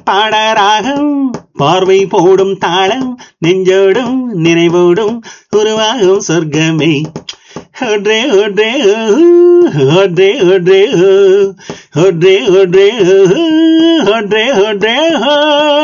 பாடராகம் பார்வை போடும் தாளம் நெஞ்சோடும் நினைவோடும் உருவாகும் சொர்க்கமே ஒன்றே ஒன்றே ஒன்றே ஒன்றே ஒன்றே ஒன்றே ஒன்றே ஒன்றே